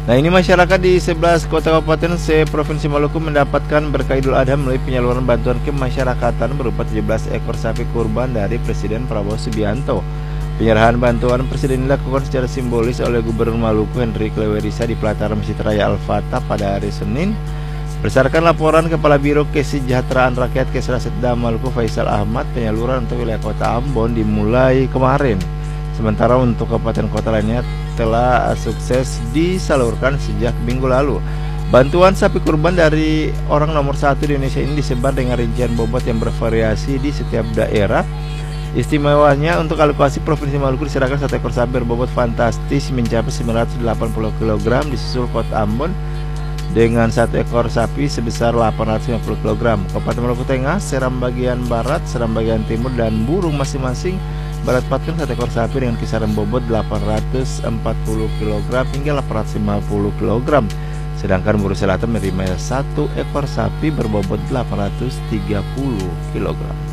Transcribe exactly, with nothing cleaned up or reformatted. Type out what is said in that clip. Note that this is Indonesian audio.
Nah, ini masyarakat di sebelas kota kabupaten se-Provinsi Maluku mendapatkan berkah Idul Adha melalui penyaluran bantuan kemasyarakatan berupa tujuh belas ekor sapi kurban dari Presiden Prabowo Subianto. Penyerahan bantuan Presiden dilakukan secara simbolis oleh Gubernur Maluku Henry Klewerisa di pelataran Masjid Raya Al-Fatah pada hari Senin. Berdasarkan laporan Kepala Biro Kesejahteraan Rakyat Kesrasetda Maluku Faisal Ahmad, penyaluran untuk wilayah kota Ambon dimulai kemarin. Sementara untuk kabupaten kota lainnya telah sukses disalurkan sejak minggu lalu. Bantuan sapi kurban dari orang nomor satu di Indonesia ini disebar dengan rincian bobot yang bervariasi di setiap daerah. Istimewanya untuk alokasi Provinsi Maluku diserahkan satu ekor sapi berbobot fantastis mencapai sembilan ratus delapan puluh kilogram, disusul kota Ambon dengan satu ekor sapi sebesar delapan ratus lima puluh kilogram. Kabupaten Maluku Tengah, Seram bagian barat, Seram bagian timur, dan Burung masing-masing mendapatkan satu ekor sapi dengan kisaran bobot delapan ratus empat puluh kilogram hingga delapan ratus lima puluh kilogram. Sedangkan Buru Selatan menerima satu ekor sapi berbobot delapan ratus tiga puluh kilogram.